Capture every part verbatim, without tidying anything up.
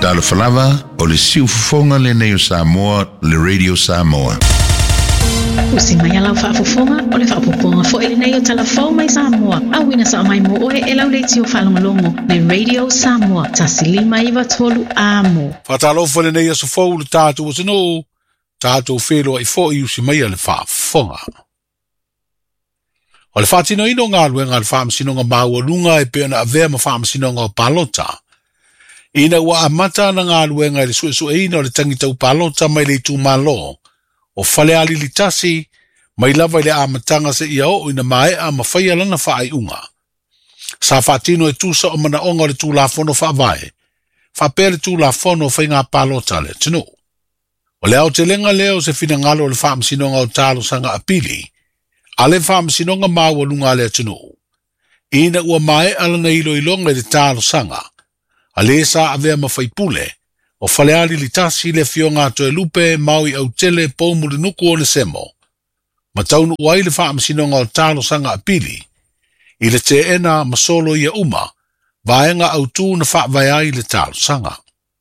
tala falava o le siufofonga le neo Samoa, le Radio Samoa. Usi mai ala whaafofonga o le whaapoponga fo ele nei o talafau mai Samoa. Awina sa mai mo oe e lau leiti o whalongolongo le Radio Samoa. Tasilima iwa tolu amo. Whatalofa le nei aso fau le tātou o sino, tātou whelo i fo i usi mai ala whaafofonga. O le whaatino ino ngā luenga le whaamasinonga maua lunga e peona a vea ma whaamasinonga o palota. Ina wa amata na ngā luenga le sue sue ina o le tangitau palota mai le tu malo. O fale ali li tasi, mai lava le amatanga se ia o ina mae a mawhaia lana whaai unga. Sa whaatino e tusa o mana onga le tū la fono whaavae. Whapere tū la fono whai ngā palota le tino. O le au te lenga leo se fina ngalo le whaamasinonga o talo sanga apili. Ale whaamasinonga maua lunga le tino. Ina ua mae alana ilo ilonga le talo sanga. Ale sa avea mawhaipule. O faleali li tasi le fionga to e lupe maui au tele poumu le nuku o le semo. Ma taunu uai le whaamasinonga o talo sanga apili. I le te ena masolo ia uma, vaenga au tū na whaavai le talo sanga.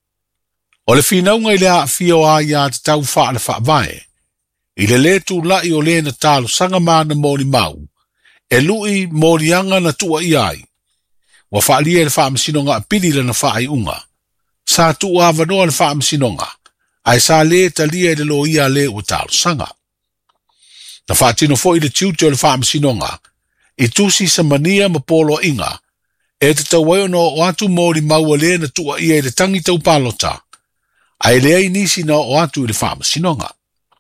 O le whinaunga i le a fio a ia te tau wha le whaavai. I le le tū lai o le na talo sanga mana mōni mau. E lui mōrianga na tua i ai. Wa whaalia le whaamasinonga apili le na whaai unga. Sa tu ava noa le whaamasinonga, ai sa le talia le lo ia le o talo sanga. Na whaatino fo i le tiuti o le whaamasinonga, i tusi sa mania ma polo inga, e te tawai no o atu mōri maua le na tua ia le tangi tau palota, ai le ai nisi na o atu i le whaamasinonga.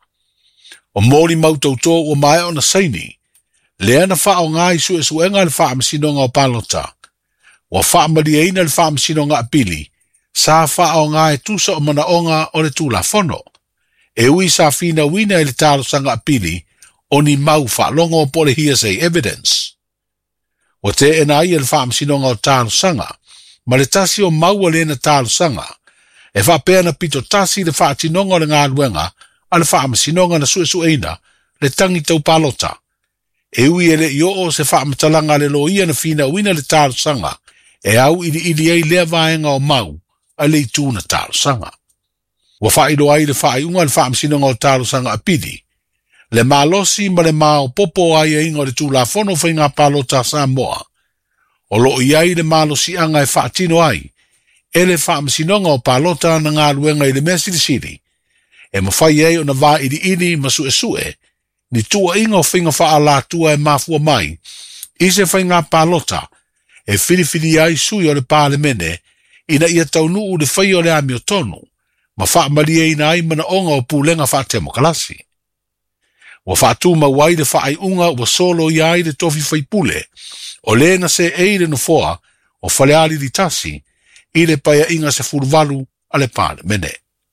O mōri mau tauto o mai o na saini, le ana wha o ngai su e suenga le whaamasinonga o palota, wa whaamari eina le whaamasinonga apili, sa wha o ngā e tusa o mana onga o le tūla fono. E ui sa fina wina e le talo sanga apili o ni mau wha longo po le hearsay evidence. O te e nai e le whaamasinonga o talo sanga, ma le tasi o mau le na talo sanga, e wha pēr na pito tasi le whaatinonga o le ngā luenga a le whaamasinonga na suesueina le tangi tau palota. E ui e le i o se whaamatalanga le lo ia na fina wina le talo sanga, e au ili ili ei lea vaenga o mau, a le tūna talo sanga. Wa whairo ai le whai unga le whaamasinonga o talo sanga apidi. Le malosi ma le mao popo ai e ingo le tūla fono whai ngā palota Samoa. O lo i ai le malosi anga e whaatino ai. E le whaamasinonga o palota na ngā luenga i le Mesiri City. E ma whai ei o na wā iri ini ma sue sue. Ni tua inga o whinga wha la tua e mafua mai. I se whai ngā palota. E whiriwhiri ai sui o le pāle mene. Ina ia tau nuu le whai o le ami o tonu, ma wha maria ina ai mana onga o pūlenga wha temo kalasi. Wa wha tū ma wai le whaai unga wa solo i ai le tofi whai pule, o le na se eire no foa o whaleari li tasi, i le paia inga se furuvalu a le pāne mene.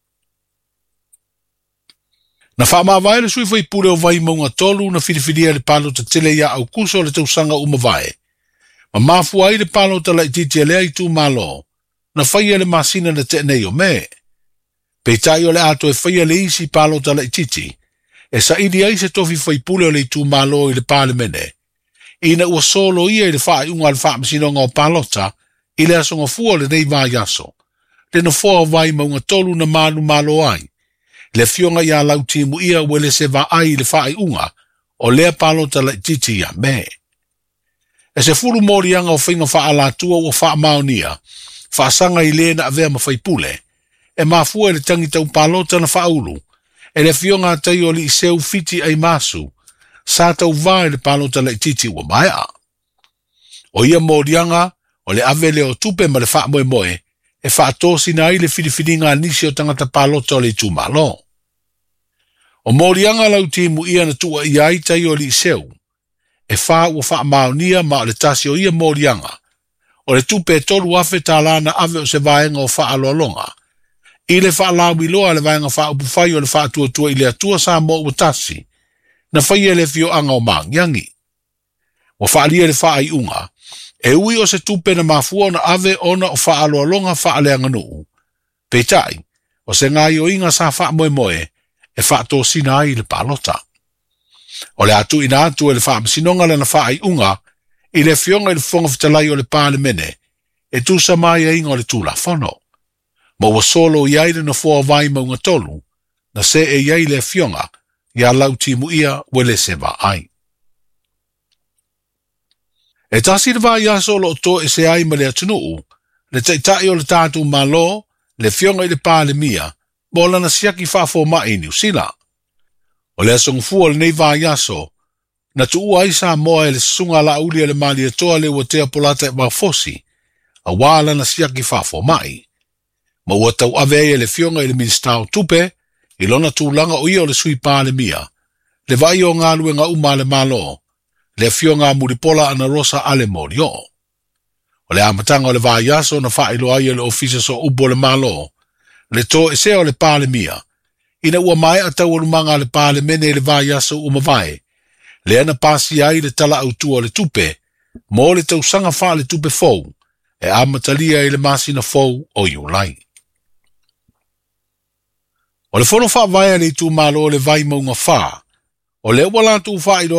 Na wha maa vai le sui whai pule o vai maunga tolu na whiriwhiria le palo ta tele ia au kuso le tausanga uma vai. Ma mafua ai le palo ta lai titi lea i tū malo, na whaia le masina na te nei o me. Peitai o le ato e whaia le isi palo tala i titi, e sa idi ai se tofi whai pule o le tū malo i le pāle mene. Ina ua solo ia i le whaai unga le whaamasinonga o palota, i le asonga fua le nei vai aso. Le no fua vai maunga tolu na malu malo ai. Le fionga ia lauti mu ia wele se va ai le whaai unga, o lea palota la i titi ia me. E se furu morianga o whinga wha ala tua o wha maonia, whaasanga i le na avea ma whaipule, e mafua e le tangi tau palota na whaulu, e le fionga tai o li i seu fiti ai masu, sa tau vai le palota la i titi ua maia. O ia morianga, o le ave le o tupe ma le wha moe moe, e wha atosi na i le whiriwhiringa nisi o tangata palota o le tu malo. O morianga lau timu ia na tua i ai tai o li i seu, e wha ua wha maonia ma o le tasi o ia morianga, o le tupe tolu afe tālana ave o se vaenga o wha aloalonga. I le wha lawi loa le vaenga wha upufai o le wha atua tua i le atua sa mo ua tasi, na whai e le fio anga o mangiangi. O wha alia le wha ai unga, e ui o se tupe na mafua na ave ona o wha aloalonga wha aleanga nuu. Peitai, o se ngai o inga sa wha moe moe, e wha to sina ai le palota. O le atu ina atu e le wha masinonga le na wha ai unga, i le fionga i le fonga fitalai o le pāle mene, e tu sa mai e inga o le tūla whono. Ma wa solo iai le na fua vai maunga tolu, na se e iai le fionga, ia lau timu ia wele se va ai. E tasi le vai aso lo to e se ai ma le atunuu, le taitai o le tātu malo, le fionga i le pā le mia, bola na siaki whafo mai New Zealand. O le asong fua le nei vai aso, na tu ua isa moa e le sunga la uli e le mali e toa le ua tea polata e wafosi, a wala na siaki whafo mai. Ma ua tau ave e le fionga i le minstau tupe, i lona tūlanga o ia o le sui pā le mia, le vai o ngā lue ngā uma le malo, le fionga muripola ana rosa ale morio. O le amatanga o le vai aso na whailo ai le ofisa so ubo le malo, le to e se o le pā le mia, ina ua mai a tau alumanga le pā le mene le vai aso umawai, le ana pasi ai le tala autua le tupe, mo le tau sanga wha le tupe fou, e amatalia i le masina fou o iulai. O le fono wha vai le tu malo le vai maunga wha, o le wala tu wha i